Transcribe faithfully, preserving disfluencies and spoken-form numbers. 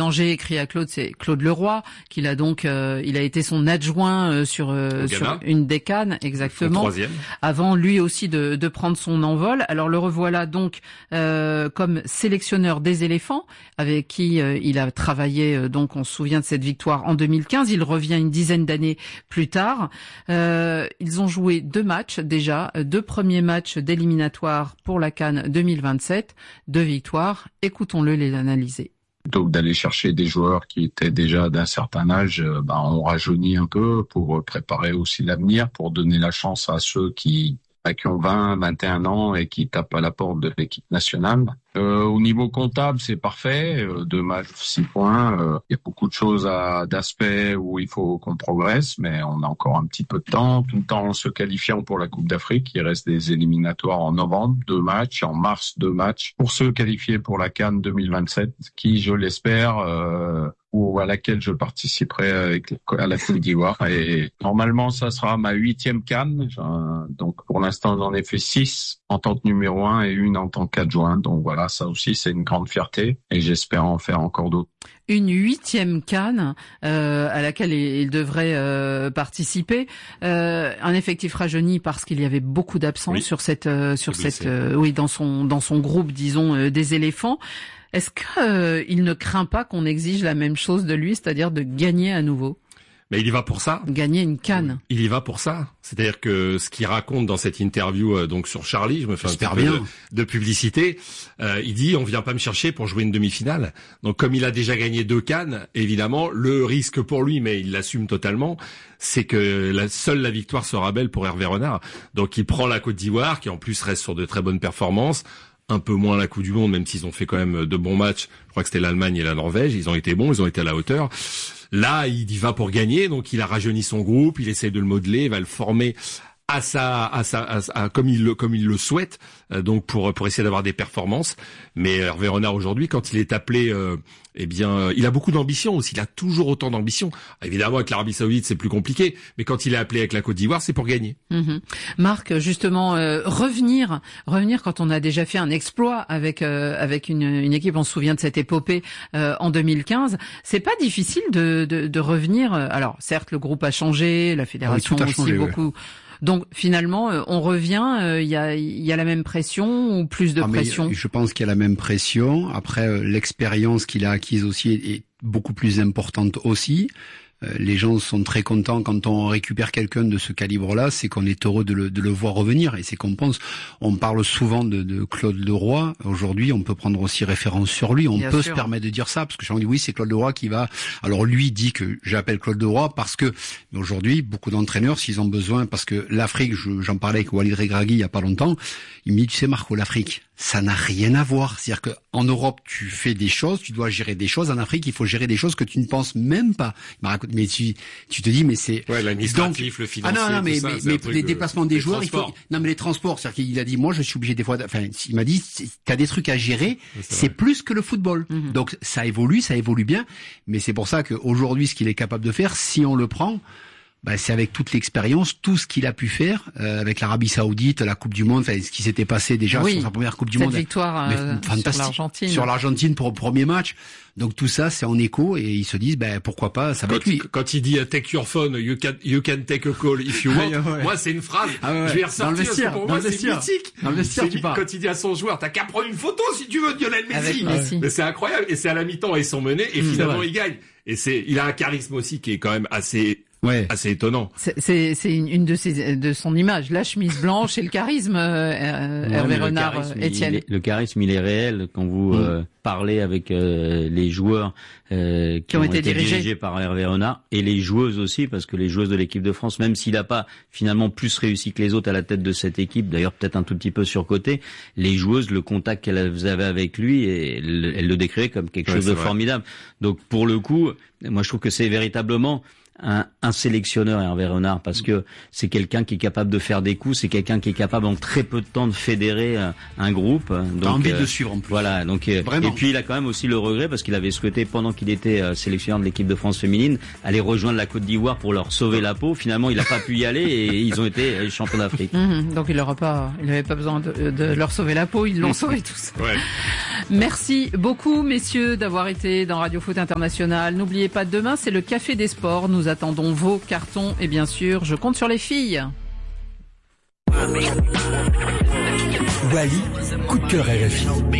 Angers écrit à Claude, c'est Claude Leroy, qu'il a donc, euh, il a été son adjoint euh, sur euh, sur une des CAN, exactement. Avant lui aussi de, de prendre son envol. Alors le revoilà donc euh, comme sélectionneur des éléphants, avec qui euh, il a travaillé. Euh, donc on se souvient de cette victoire en deux mille quinze. Il revient une dizaine d'années plus tard. Euh, ils ont joué deux matchs déjà, deux premiers matchs d'éliminatoire pour la CAN deux mille vingt-sept, deux victoires. Écoutons-le les analyser. Plutôt que d'aller chercher des joueurs qui étaient déjà d'un certain âge, ben on rajeunit un peu pour préparer aussi l'avenir, pour donner la chance à ceux qui, qui ont vingt, vingt et un ans et qui tapent à la porte de l'équipe nationale. Euh, au niveau comptable, c'est parfait. Euh, deux matchs, six points. Euh, il y a beaucoup de choses à, d'aspects où il faut qu'on progresse, mais on a encore un petit peu de temps. Tout le temps en se qualifiant pour la Coupe d'Afrique. Il reste des éliminatoires en novembre, deux matchs. En mars, deux matchs. Pour ceux qualifiés pour la CAN deux mille vingt-sept, qui, je l'espère, euh, ou à laquelle je participerai avec à la Côte d'Ivoire. Et normalement, ça sera ma huitième CAN. Donc, pour l'instant, j'en ai fait six en tant que numéro un et une en tant qu'adjoint. Donc voilà, ça aussi, c'est une grande fierté et j'espère en faire encore d'autres. Une huitième CAN euh, à laquelle il devrait euh, participer. Euh, un effectif rajeuni parce qu'il y avait beaucoup d'absents oui. sur cette, euh, sur cette, euh, oui, dans son, dans son groupe, disons, euh, des éléphants. Est-ce qu'il euh, ne craint pas qu'on exige la même chose de lui, c'est-à-dire de gagner à nouveau? Mais il y va pour ça. Gagner une CAN. Il y va pour ça. C'est-à-dire que ce qu'il raconte dans cette interview euh, donc sur Charlie, je me fais un petit peu de, de publicité, euh, il dit on vient pas me chercher pour jouer une demi-finale. Donc comme il a déjà gagné deux CAN, évidemment, le risque pour lui, mais il l'assume totalement, c'est que la, seule la victoire sera belle pour Hervé Renard. Donc il prend la Côte d'Ivoire, qui en plus reste sur de très bonnes performances. Un peu moins la Coupe du Monde, même s'ils ont fait quand même de bons matchs. Je crois que c'était l'Allemagne et la Norvège. Ils ont été bons, ils ont été à la hauteur. Là, il y va pour gagner, donc il a rajeuni son groupe, il essaie de le modeler, il va le former à sa, à sa, à sa à, comme il le, comme il le souhaite, euh, donc pour pour essayer d'avoir des performances. Mais Hervé Renard aujourd'hui, quand il est appelé, euh, eh bien, euh, il a beaucoup d'ambition aussi. Il a toujours autant d'ambition. Évidemment, avec l'Arabie Saoudite, c'est plus compliqué, mais quand il est appelé avec la Côte d'Ivoire, c'est pour gagner. Mmh. Marc, justement, euh, revenir, revenir quand on a déjà fait un exploit avec euh, avec une, une équipe. On se souvient de cette épopée euh, en deux mille quinze. C'est pas difficile de de, de revenir. Alors, certes, le groupe a changé, la fédération oui, a aussi changé, beaucoup. Ouais. Donc finalement, euh, on revient, il euh, y, a, y a la même pression ou plus de ah, pression? Je pense qu'il y a la même pression. Après, euh, l'expérience qu'il a acquise aussi est, est beaucoup plus importante aussi. Euh, les gens sont très contents quand on récupère quelqu'un de ce calibre-là, c'est qu'on est heureux de le, de le voir revenir. Et c'est qu'on pense, on parle souvent de, de Claude Leroy. Aujourd'hui, on peut prendre aussi référence sur lui. On Bien peut sûr. se permettre de dire ça parce que j'ai dit oui, c'est Claude Leroy qui va. Alors lui dit que j'appelle Claude Leroy parce que aujourd'hui, beaucoup d'entraîneurs, s'ils ont besoin, parce que l'Afrique, je, j'en parlais avec Walid Regragui il y a pas longtemps, il me dit, tu sais Marco, l'Afrique, ça n'a rien à voir. C'est-à-dire que en Europe, tu fais des choses, tu dois gérer des choses. En Afrique, il faut gérer des choses que tu ne penses même pas. Mais tu, tu te dis, mais c'est ouais, l'administratif, donc, le financier. Ah non, non, mais, ça, mais, mais les déplacements des joueurs, il faut. Non, mais les transports. C'est-à-dire qu'il a dit, moi, je suis obligé des fois. Enfin, il m'a dit, t'as des trucs à gérer. C'est, c'est plus que le football. Mm-hmm. Donc ça évolue, ça évolue bien. Mais c'est pour ça qu'aujourd'hui, ce qu'il est capable de faire, si on le prend. Bah, c'est avec toute l'expérience, tout ce qu'il a pu faire euh, avec l'Arabie Saoudite, la Coupe du Monde, enfin ce qui s'était passé déjà oui, sur sa première Coupe du cette Monde. Cette victoire euh, sur l'Argentine. Sur l'Argentine pour le premier match. Donc tout ça, c'est en écho et ils se disent, ben pourquoi pas, ça va quand, être lui. Quand il dit take your phone, you can you can take a call if you want. ouais, ouais. Moi, c'est une phrase. Ah ouais, je vais ressortir. Dans le vestiaire, pour moi, c'est mythique. Dans le vestiaire, tu parles. Quand il dit à son joueur, t'as qu'à prendre une photo si tu veux de Lionel Messi. Messi. Mais c'est incroyable. Et c'est à la mi-temps et ils sont menés et mmh, finalement ils gagnent. Et c'est, il a un charisme aussi qui est quand même assez. Ouais. Assez étonnant. C'est, c'est, c'est une de ses, de son image, la chemise blanche et le charisme, euh, Hervé ouais, Renard, euh, Étienne. Le charisme, il est réel quand vous mmh. euh, parlez avec euh, les joueurs euh, qui, qui ont, ont été, été dirigés. dirigés par Hervé Renard et les joueuses aussi, parce que les joueuses de l'équipe de France, même s'il n'a pas finalement plus réussi que les autres à la tête de cette équipe, d'ailleurs peut-être un tout petit peu surcoté, les joueuses, le contact qu'elles avaient avec lui, et elles, elles le décrivaient comme quelque ouais, chose de vrai. formidable. Donc pour le coup, moi je trouve que c'est véritablement un, un sélectionneur, Hervé Renard, parce que c'est quelqu'un qui est capable de faire des coups, c'est quelqu'un qui est capable en très peu de temps de fédérer un, un groupe. Donc, t'as envie euh, de suivre en plus. Voilà. Donc, et puis il a quand même aussi le regret parce qu'il avait souhaité, pendant qu'il était euh, sélectionneur de l'équipe de France féminine, aller rejoindre la Côte d'Ivoire pour leur sauver la peau. Finalement, il n'a pas pu y aller et ils ont été champions d'Afrique. Mmh, donc il n'aura pas, il n'avait pas besoin de, de leur sauver la peau, ils l'ont sauvé tous. Ouais. Merci beaucoup, messieurs, d'avoir été dans Radio Foot International. N'oubliez pas, demain, c'est le Café des Sports. Nous attendons vos cartons et bien sûr, je compte sur les filles. Wally, coup de cœur R F I.